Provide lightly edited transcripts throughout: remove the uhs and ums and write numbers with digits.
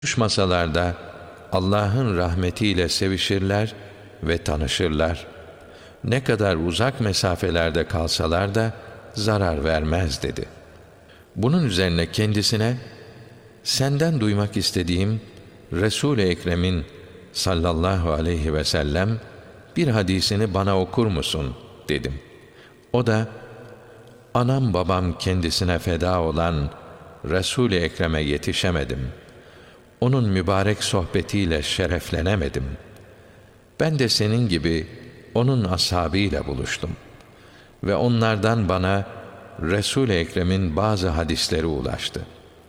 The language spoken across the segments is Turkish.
Buluşmasalar Allah'ın rahmetiyle sevişirler ve tanışırlar. Ne kadar uzak mesafelerde kalsalar da zarar vermez dedi. Bunun üzerine kendisine, senden duymak istediğim Resul-i Ekrem'in sallallahu aleyhi ve sellem bir hadisini bana okur musun dedim. O da, anam babam kendisine feda olan Resul-i Ekrem'e yetişemedim. Onun mübarek sohbetiyle şereflenemedim. Ben de senin gibi onun ashabıyla buluştum. Ve onlardan bana Resul-i Ekrem'in bazı hadisleri ulaştı.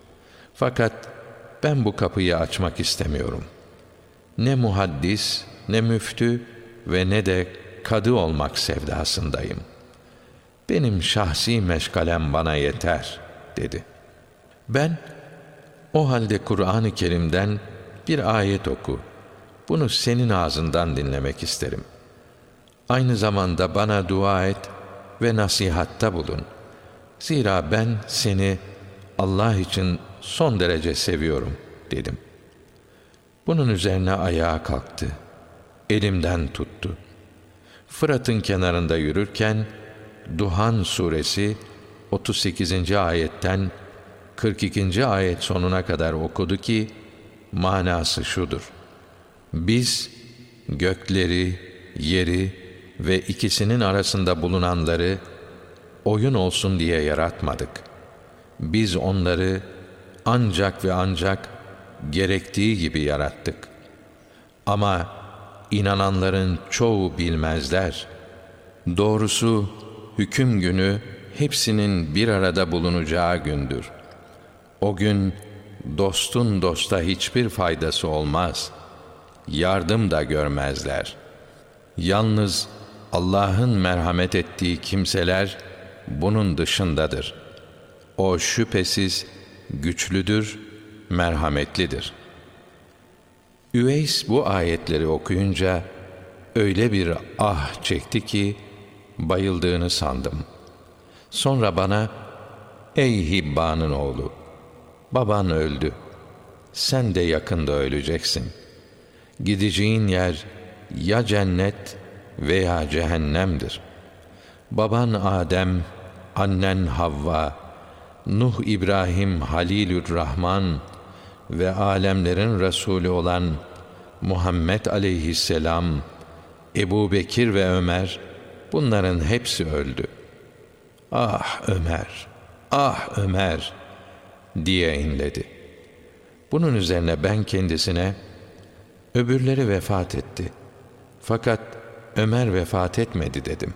Fakat ben bu kapıyı açmak istemiyorum. Ne muhaddis, ne müftü ve ne de kadı olmak sevdasındayım. Benim şahsi meşgalem bana yeter, dedi. Ben, o halde Kur'an-ı Kerim'den bir ayet oku. Bunu senin ağzından dinlemek isterim. Aynı zamanda bana dua et ve nasihatta bulun. Zira ben seni Allah için son derece seviyorum, dedim. Bunun üzerine ayağa kalktı. Elimden tuttu. Fırat'ın kenarında yürürken Duhan suresi 38. ayetten 42. ayet sonuna kadar okudu ki, manası şudur: biz gökleri, yeri ve ikisinin arasında bulunanları oyun olsun diye yaratmadık. Biz onları ancak ve ancak gerektiği gibi yarattık. Ama inananların çoğu bilmezler. Doğrusu hüküm günü hepsinin bir arada bulunacağı gündür. O gün dostun dosta hiçbir faydası olmaz. Yardım da görmezler. Yalnız Allah'ın merhamet ettiği kimseler bunun dışındadır. O şüphesiz güçlüdür, merhametlidir. Üveys bu ayetleri okuyunca öyle bir ah çekti ki bayıldığını sandım. Sonra bana, ey Hibban'ın oğlu, baban öldü. Sen de yakında öleceksin. Gideceğin yer ya cennet veya cehennemdir. Baban Adem, annen Havva, Nuh İbrahim Halilü'r-Rahman ve alemlerin Resulü olan Muhammed aleyhisselam, Ebu Bekir ve Ömer, bunların hepsi öldü. Ah Ömer, ah Ömer diye inledi. Bunun üzerine ben kendisine, öbürleri vefat etti. Fakat Ömer vefat etmedi dedim.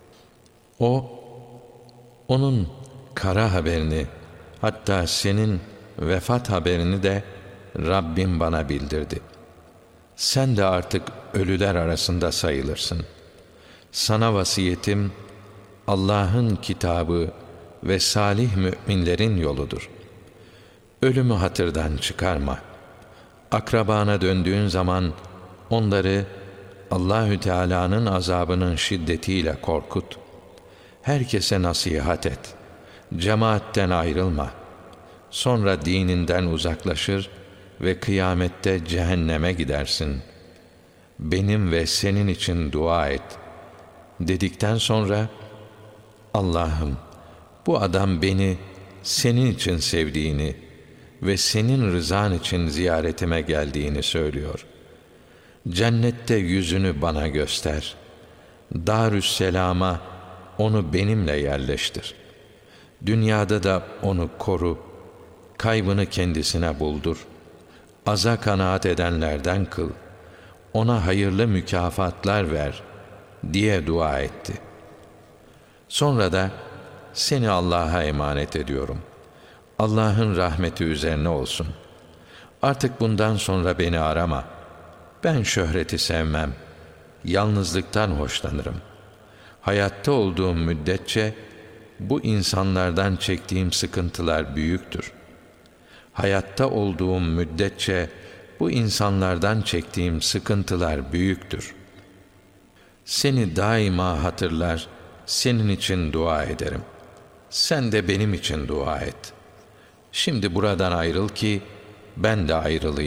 Onun kara haberini, hatta senin vefat haberini de Rabbim bana bildirdi. Sen de artık ölüler arasında sayılırsın. Sana vasiyetim, Allah'ın kitabı ve salih müminlerin yoludur. Ölümü hatırdan çıkarma. Akrabana döndüğün zaman onları Allahü Teala'nın azabının şiddetiyle korkut. Herkese nasihat et. Cemaatten ayrılma. Sonra dininden uzaklaşır ve kıyamette cehenneme gidersin. Benim ve senin için dua et. Dedikten sonra, Allah'ım, bu adam beni senin için sevdiğini ve senin rızan için ziyaretime geldiğini söylüyor. Cennette yüzünü bana göster. Darüsselam'a onu benimle yerleştir. Dünyada da onu koru. Kaybını kendisine buldur. Aza kanaat edenlerden kıl. Ona hayırlı mükafatlar ver diye dua etti. Sonra da seni Allah'a emanet ediyorum. Allah'ın rahmeti üzerine olsun. Artık bundan sonra beni arama. Ben şöhreti sevmem. Yalnızlıktan hoşlanırım. Hayatta olduğum müddetçe bu insanlardan çektiğim sıkıntılar büyüktür. Hayatta olduğum müddetçe bu insanlardan çektiğim sıkıntılar büyüktür. Seni daima hatırlar, senin için dua ederim. Sen de benim için dua et. Şimdi buradan ayrıl ki ben de ayrılayım.